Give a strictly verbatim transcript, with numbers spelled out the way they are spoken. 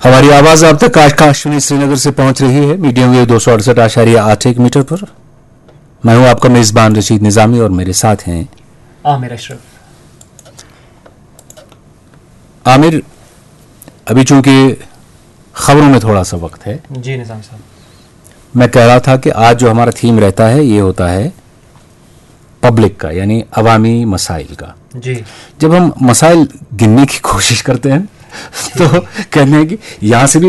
हमारी आवाज आप तक आकाशवाणी श्रीनगर से पहुंच रही है मीडियम वेव दो सौ अड़सठ आशार्य आठ एक मीटर पर। मैं हूं आपका मेजबान रशीद निजामी और मेरे साथ हैं आमिर अशरफ। आमिर, अभी चूंकि खबरों में थोड़ा सा वक्त है, जी निजाम साहब, मैं कह रहा था कि आज जो हमारा थीम रहता है ये होता है पब्लिक का, यानी अवामी मसाइल का। जी जब हम मसाइल गिनने की कोशिश करते हैं तो कहते हैं कि यहाँ से भी